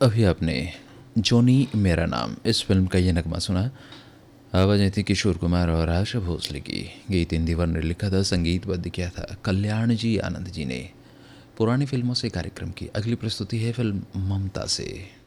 अभी आपने जोनी मेरा नाम इस फिल्म का ये नगमा सुना। आवाज़ें थी किशोर कुमार और आशा भोसले की। गीत इंदिवर ने लिखा था, संगीतबद्ध किया था कल्याण जी आनंद जी ने। पुरानी फिल्मों से कार्यक्रम की अगली प्रस्तुति है फिल्म ममता से।